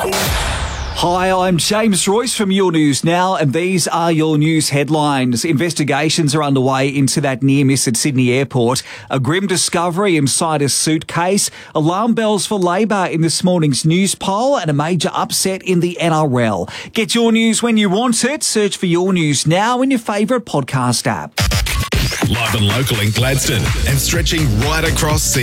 Hi, I'm James Royce from Your News Now, and these are your news headlines. Investigations are underway into that near miss at Sydney Airport. A grim discovery inside a suitcase, alarm bells for Labor in this morning's news poll, and a major upset in the NRL. Get your news when you want it. Search for Your News Now in your favourite podcast app. Live and local in Gladstone and stretching right across